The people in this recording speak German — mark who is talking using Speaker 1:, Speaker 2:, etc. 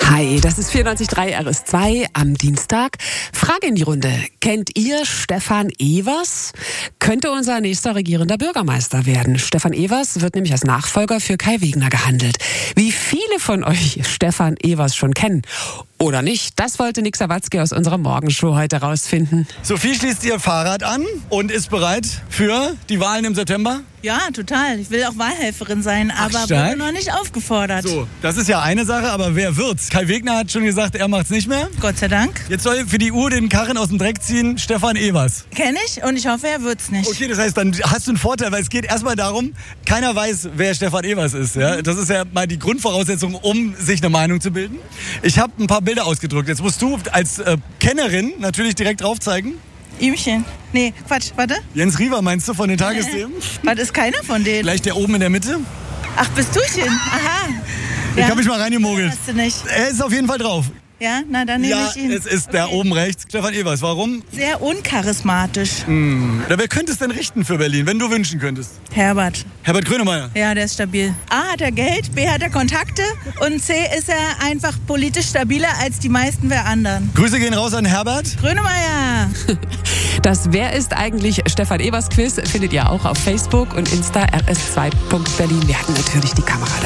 Speaker 1: Hi, das ist 94.3 RS2 am Dienstag. Frage in die Runde. Kennt ihr Stefan Evers? Könnte unser nächster regierender Bürgermeister werden. Stefan Evers wird nämlich als Nachfolger für Kai Wegner gehandelt. Wie viele von euch Stefan Evers schon kennen oder nicht, das wollte Nick Sawatzki aus unserer Morgenshow heute rausfinden.
Speaker 2: Sophie schließt ihr Fahrrad an und ist bereit für die Wahlen im September?
Speaker 3: Ja, total. Ich will auch Wahlhelferin sein, aber wurde noch nicht aufgefordert.
Speaker 2: So, das ist ja eine Sache, aber wer wird's? Kai Wegner hat schon gesagt, er macht's nicht mehr.
Speaker 3: Gott sei Dank.
Speaker 2: Jetzt soll für die U den Karren aus dem Dreck ziehen Stefan Evers.
Speaker 3: Kenn ich und ich hoffe, er wird's nicht.
Speaker 2: Okay, das heißt, dann hast du einen Vorteil, weil es geht erstmal darum, keiner weiß, wer Stefan Evers ist. Ja? Das ist ja mal die Grundvoraussetzung, um sich eine Meinung zu bilden. Ich habe ein paar Bilder ausgedruckt. Jetzt musst du als Kennerin natürlich direkt drauf zeigen.
Speaker 3: Ihmchen. Nee, Quatsch, warte.
Speaker 2: Jens Riewer meinst du von den Tagesthemen?
Speaker 3: Was ist keiner von denen?
Speaker 2: Gleich der oben in der Mitte?
Speaker 3: Ach, bist duchen? Aha.
Speaker 2: Ich habe mich mal reingemogelt.
Speaker 3: Hast du nicht.
Speaker 2: Er ist auf jeden Fall drauf.
Speaker 3: Ja, na dann nehme ich ihn.
Speaker 2: Ja, es ist der oben rechts, Stefan Evers. Warum?
Speaker 3: Sehr uncharismatisch.
Speaker 2: Wer könnte es denn richten für Berlin, wenn du wünschen könntest?
Speaker 3: Herbert.
Speaker 2: Herbert Grönemeyer.
Speaker 3: Ja, der ist stabil. A, hat er Geld, B, hat er Kontakte und C, ist er einfach politisch stabiler als die meisten der anderen.
Speaker 2: Grüße gehen raus an Herbert.
Speaker 3: Grönemeyer.
Speaker 1: Das Wer ist eigentlich Stefan Evers Quiz findet ihr auch auf Facebook und Insta rs2.berlin. Wir hatten natürlich die Kamera